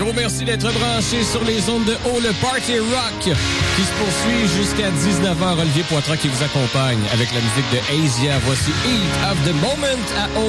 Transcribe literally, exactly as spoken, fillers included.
gros merci d'être branché sur les ondes de haut, le Party Rock qui se poursuit jusqu'à dix-neuf heures. Olivier Poitras qui vous accompagne avec la musique de Asia. Voici Heat of the Moment à haut.